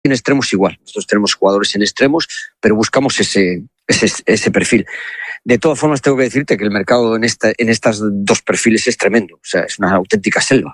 en extremos igual. Nosotros tenemos jugadores en extremos, pero buscamos ese perfil. De todas formas, tengo que decirte que el mercado en estas dos perfiles es tremendo. O sea, es una auténtica selva.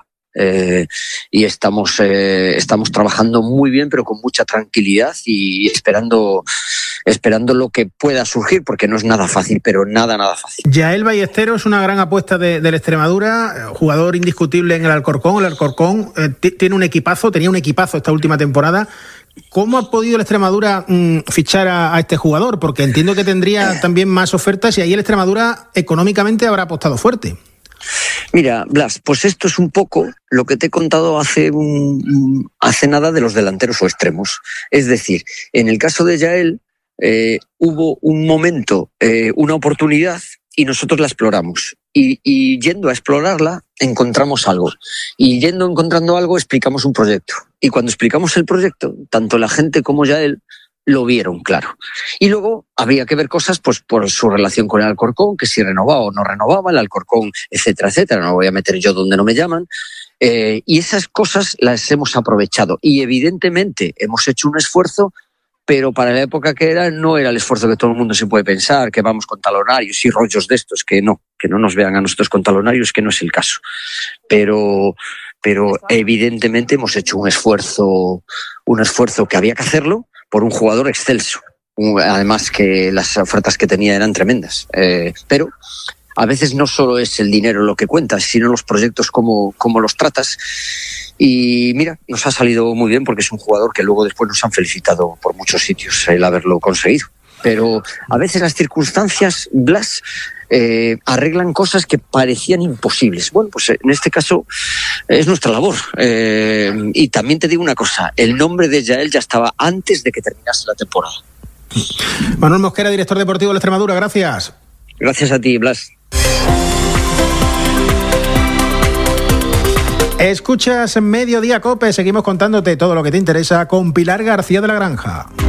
Y estamos trabajando muy bien, pero con mucha tranquilidad y esperando lo que pueda surgir, porque no es nada fácil, pero nada fácil. Yael Ballesteros es una gran apuesta del Extremadura, jugador indiscutible en el Alcorcón. El Alcorcón tenía un equipazo esta última temporada. ¿Cómo ha podido el Extremadura fichar a este jugador? Porque entiendo que tendría también más ofertas y ahí el Extremadura económicamente habrá apostado fuerte. Mira, Blas, pues esto es un poco lo que te he contado hace nada de los delanteros o extremos. Es decir, en el caso de Yael hubo un momento, una oportunidad y nosotros la exploramos. Y yendo a explorarla encontramos algo. Y encontrando algo explicamos un proyecto. Y cuando explicamos el proyecto, tanto la gente como Yael lo vieron claro. Y luego había que ver cosas pues por su relación con el Alcorcón, que si renovaba o no renovaba, el Alcorcón, etcétera, etcétera. No voy a meter yo donde no me llaman. Y esas cosas las hemos aprovechado. Y evidentemente hemos hecho un esfuerzo, pero para la época que era, no era el esfuerzo que todo el mundo se puede pensar, que vamos con talonarios y rollos de estos, que no nos vean a nosotros con talonarios, que no es el caso. Pero evidentemente hemos hecho un esfuerzo que había que hacerlo por un jugador excelso. Además que las ofertas que tenía eran tremendas. Pero a veces no solo es el dinero lo que cuenta, sino los proyectos, cómo los tratas. Y mira, nos ha salido muy bien porque es un jugador que luego después nos han felicitado por muchos sitios el haberlo conseguido. Pero a veces las circunstancias, Blas, arreglan cosas que parecían imposibles. Bueno, pues en este caso es nuestra labor. Y también te digo una cosa, el nombre de Yael ya estaba antes de que terminase la temporada. Manuel Mosquera, director deportivo de la Extremadura, gracias. Gracias a ti, Blas. Escuchas Mediodía Cope, seguimos contándote todo lo que te interesa con Pilar García de la Granja.